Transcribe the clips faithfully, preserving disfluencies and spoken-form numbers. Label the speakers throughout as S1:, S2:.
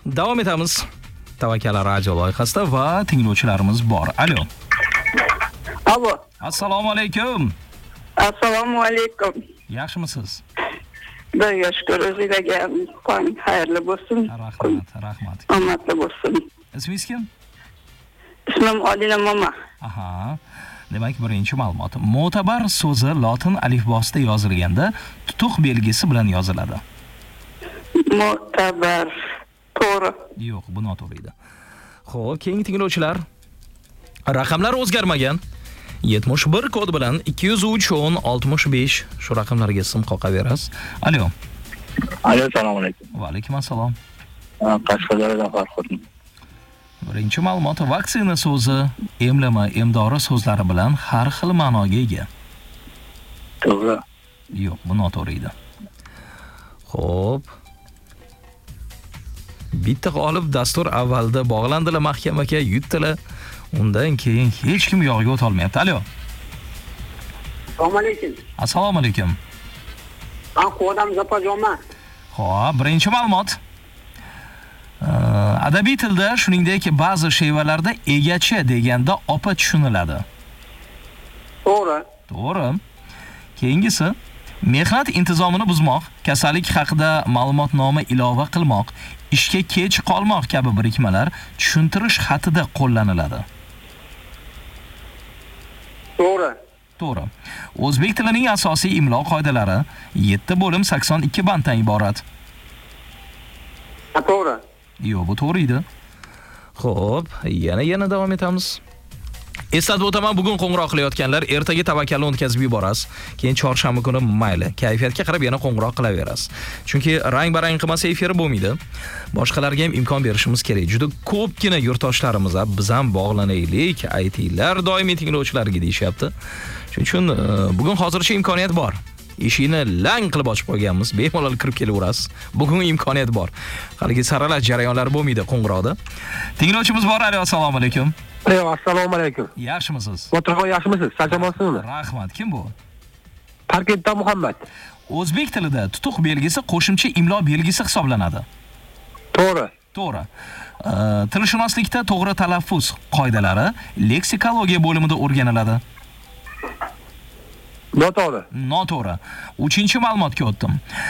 S1: Davom etamiz. Tavakkal radio loyihasida va tinglovchilarimiz bor. Alo.
S2: Alo.
S1: Assalomu alaykum.
S2: Assalomu alaykum.
S1: Yaxshimisiz?
S2: Xudoga shukr, o'zingizga tong xayrli bo'lsin.
S1: Rahmat, rahmat.
S2: Omadli bo'lsin.
S1: Ismingiz kim?
S2: Ismim Odila Moma.
S1: Aha. Demak, birinchi ma'lumot. Mo'tabar so'zi lotin alifbosida yozilganda tutuq belgisi bilan yoziladi.
S2: Mo'tabar. To'g'ri.
S1: Yo'q, bu noto'g'ri edi. Xo'p, keyingi tinglovchilar. Raqamlar o'zgarmagan. yetmish bir kod bilan ikki yuz uch o'n oltmish besh shu raqamlarga sim qoqaverasiz. Alo.
S3: Alo, assalomu alaykum.
S1: Va alaykum assalom.
S3: Qashqadaryodan Farhodman.
S1: Birinchi ma'lumot, vaksina so'zi emlama, emdori so'zlari bilan har xil ma'noga ega.
S3: To'g'ri.
S1: Yo'q, bu noto'g'ri edi. Xo'p. Bitta g'olib dastur avvalda bog'landilar mahkamaga, yutdilar. Undan keyin hech kim yog'iga o'ta olmayapti. Alo.
S4: Assalomu alaykum.
S1: Assalomu alaykum.
S4: Men Qodam Zapajonman.
S1: Xo'p, birinchi ma'lumot. Adabiy tilda, shuningdek, ba'zi shevalarda egachi deganda opa tushuniladi.
S4: To'g'ri.
S1: To'g'ri. Keyingisi, mehnat intizomini buzmoq, kasallik haqida ma'lumotnoma ilova qilmoq, ishga kech qolmoq kabi birikmalar tushuntirish xatida qo'llaniladi.
S4: To'g'ri.
S1: To'g'ri. O'zbek tilining asosiy imlo qoidalari yetti bo'lim sakson ikki banddan iborat.
S4: To'g'ri.
S1: Yo'q, bu to'g'ri edi. Xo'p, yana yana davom etamiz. Eslatib o'taman, bugun qo'ng'iroq qilayotganlar ertaga tavakkalni o'tkazib yuborasiz. Keyin chorshanba kuni mayli, kayfiyatga qarab yana qo'ng'iroq qilaverasiz. Chunki rang-barang qilmasa efiri bo'lmaydi. Boshqalarga ham imkon berishimiz kerak. Juda ko'pgina yurtdoshlarimiz biz ham bog'lanaylik, aytinglar, doimiy tinglovchilarga deyishyapti. Shuning uchun bugun hozircha imkoniyat bor. Eshikni lang qilib ochib qo'yganmiz. Bemalol kirib kelaverasiz. Bugun imkoniyat bor. Haligi saralash jarayonlari bo'lmaydi qo'ng'iroqda. Tinglovchimiz bor. Assalomu alaykum.
S5: Yo'q, assalomu alaykum.
S1: Yaxshimisiz?
S5: O'tirgan yaxshimisiz? Salomonsizmi?
S1: Rahmat. Kim bu?
S5: Parkentdan Muhammad.
S1: O'zbek tilida tutuq belgisi qo'shimcha imlo belgisi hisoblanadi.
S5: To'g'ri.
S1: To'g'ri. Tilshunoslikda to'g'ri talaffuz qoidalari leksikologiya bo'limida o'rganiladi.
S5: Noto'g'ri.
S1: Noto'g'ri. uchinchi ma'lumotga o'tdim.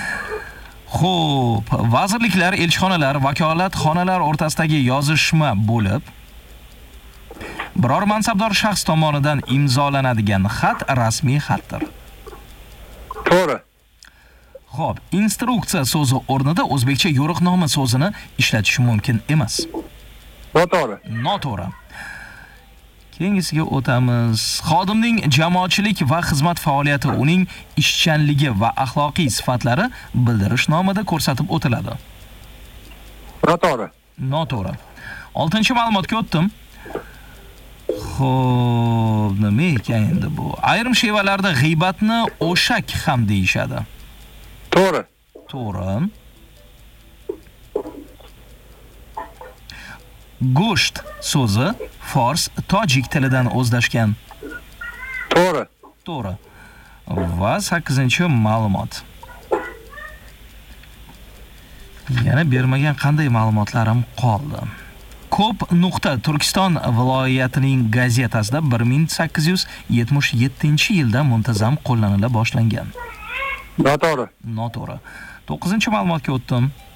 S1: Xo'p, vazirliklar, elchixonalar, vakolatxonalar o'rtasidagi yozishma bo'lib, biror mansabdor shaxs tomonidan imzolanadigan xat rasmiy xatdir.
S5: To'g'ri.
S1: Xo'p, instruksiya so'zi o'rnida o'zbekcha yo'riqnoma so'zini ishlatish mumkin emas.
S5: Noto'g'ri.
S1: Noto'g'ri. Keyingisiga o'tamiz. Xodimning jamoatchilik va xizmat faoliyati uning ishchanligi va axloqiy sifatlari bildirish nomada ko'rsatib o'tiladi.
S5: Noto'g'ri.
S1: Noto'g'ri. oltinchi ma'lumotga o'tdim. Xo'p, nima ekan endi bu? Ayrim shevalarda g'iybatni o'shak ham deyishadi.
S5: To'g'ri.
S1: To'g'ri. Go'sht so'zi fors, tojik tilidan o'zlashgan.
S5: To'g'ri.
S1: To'g'ri. Va sakkizinchi ma'lumot. Yana bermagan qanday ma'lumotlarim qoldi? Ko'p nuqta Turkiston viloyatining gazetasida bir ming sakkiz yuz yetmish yettinchi yilda muntazam qo'llanila boshlangan.
S5: Noto'g'ri.
S1: Noto'g'ri. to'qqizinchi ma'lumotga o'tdim.